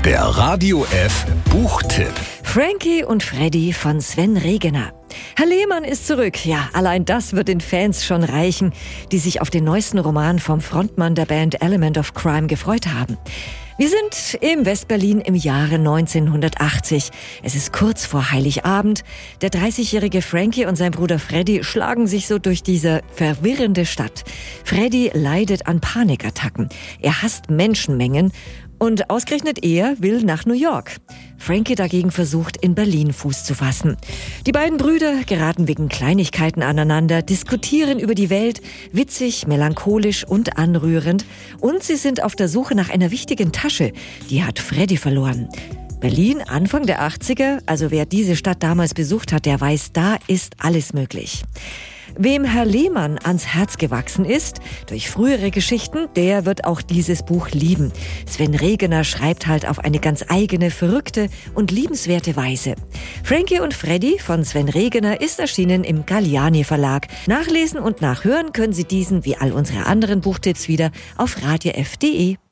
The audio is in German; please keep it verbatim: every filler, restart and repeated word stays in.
Der Radio F Buchtipp. Frankie und Freddy von Sven Regener. Herr Lehmann ist zurück. Ja, allein das wird den Fans schon reichen, die sich auf den neuesten Roman vom Frontmann der Band Element of Crime gefreut haben. Wir sind im Westberlin im Jahre neunzehnhundertachtzig. Es ist kurz vor Heiligabend. Der dreißigjährige Frankie und sein Bruder Freddy schlagen sich so durch diese verwirrende Stadt. Freddy leidet an Panikattacken. Er hasst Menschenmengen. Und ausgerechnet er will nach New York. Frankie dagegen versucht, in Berlin Fuß zu fassen. Die beiden Brüder geraten wegen Kleinigkeiten aneinander, diskutieren über die Welt, witzig, melancholisch und anrührend. Und sie sind auf der Suche nach einer wichtigen Tasche. Die hat Freddy verloren. Berlin, Anfang der achtziger, also wer diese Stadt damals besucht hat, der weiß, da ist alles möglich. Wem Herr Lehmann ans Herz gewachsen ist, durch frühere Geschichten, der wird auch dieses Buch lieben. Sven Regener schreibt halt auf eine ganz eigene, verrückte und liebenswerte Weise. Frankie und Freddy von Sven Regener ist erschienen im Galliani Verlag. Nachlesen und nachhören können Sie diesen wie all unsere anderen Buchtipps wieder auf radio f punkt de.